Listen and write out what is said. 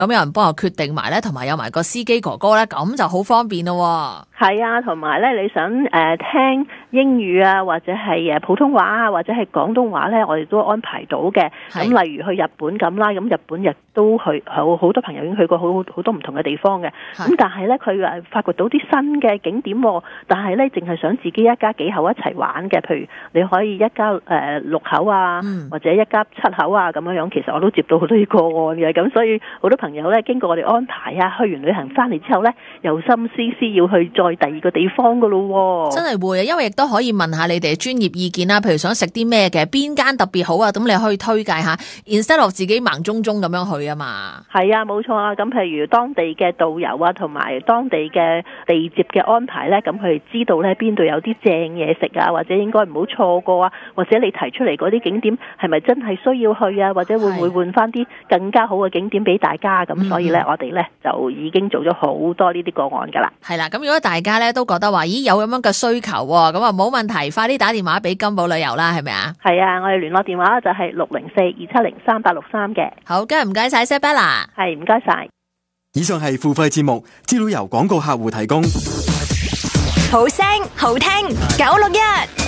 咁有人幫我決定埋咧，同埋有埋個司機哥哥咧，咁就好方便咯。 係啊，同埋咧，你想聽英語啊，或者係普通話啊，或者係廣東話咧，我哋都安排到嘅。咁例如去日本咁啦，咁日本亦都去好多朋友已經去過好多唔同嘅地方嘅。咁但係咧，佢發掘到啲新嘅景點，但係咧淨係想自己一家幾口一齊玩嘅。譬如你可以一家6口啊，或者一家7口啊咁樣。其實我都接到好多啲個案嘅，咁所以好多朋友咧經過我哋安排啊，去完旅行翻嚟之後咧，又心思要去再第二個地方噶咯。 真係會啊，因為亦都可以問下你哋專業意見啦。譬如想食啲咩嘅，邊間特別好啊，咁你可以推介下 instead of 自己盲中中咁樣去啊嘛。 係啊，冇錯啊。咁譬如當地嘅導遊啊，同埋當地嘅地接嘅安排咧，咁佢哋知道咧邊度有啲正嘢食啊，或者應該唔好錯過啊，或者你提出嚟嗰啲景點係咪真係需要去啊，或者會唔會換翻啲更加好嘅景點俾大家？咁所以咧，我哋咧就已經做咗好多呢啲個案噶啦。 係啦，咁如果大家咧都覺得話，咦有咁樣嘅需求喎，咁啊冇問題，快啲打電話俾金寶旅遊啦，係咪啊？ 係啊，我哋聯絡電話就係604-270-3863嘅。 好，今日唔該晒 Isabella， 係唔該晒。 以上係付費節目，資料由廣告客戶提供。 好聲好聽961。